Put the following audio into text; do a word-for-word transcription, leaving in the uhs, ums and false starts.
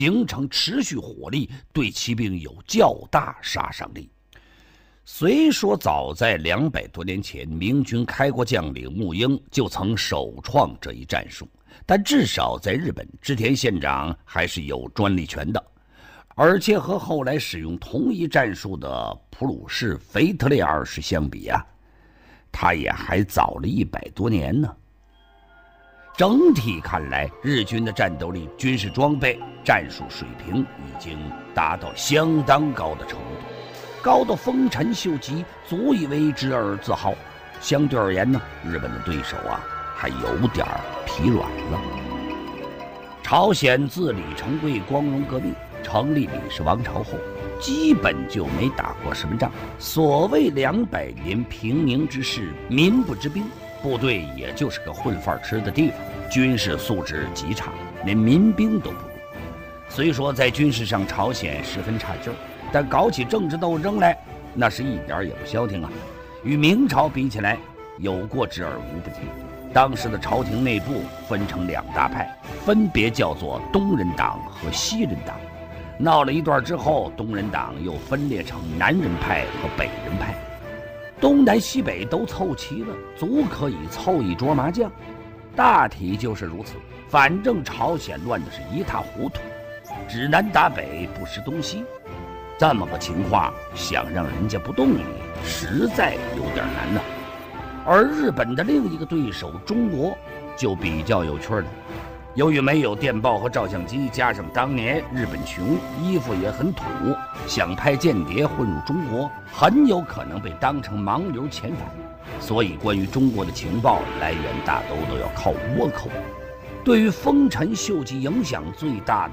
形成持续火力，对骑兵有较大杀伤力。虽说早在两百多年前，明军开国将领沐英就曾首创这一战术，但至少在日本，织田县长还是有专利权的。而且和后来使用同一战术的普鲁士腓特烈二世相比啊，他也还早了一百多年呢。整体看来，日军的战斗力、军事装备、战术水平已经达到相当高的程度，高到丰臣秀吉足以为之而自豪。相对而言呢，日本的对手啊还有点疲软了。朝鲜自李成桂光荣革命成立李氏王朝后，基本就没打过什么仗。所谓两百年平宁之势，民不知兵，部队也就是个混饭吃的地方，军事素质极差，连民兵都不如。虽说在军事上朝鲜十分差劲儿，但搞起政治斗争来，那是一点也不消停啊。与明朝比起来，有过之而无不及。当时的朝廷内部分成两大派，分别叫做东人党和西人党。闹了一段之后，东人党又分裂成南人派和北人派。东南西北都凑齐了，足可以凑一桌麻将。大体就是如此。反正朝鲜乱的是一塌糊涂，指南打北，不识东西。这么个情况，想让人家不动你，实在有点难呢。而日本的另一个对手中国就比较有趣了。由于没有电报和照相机，加上当年日本穷，衣服也很土，想派间谍混入中国，很有可能被当成盲流遣返。所以关于中国的情报来源大都都要靠倭寇。对于丰臣秀吉影响最大的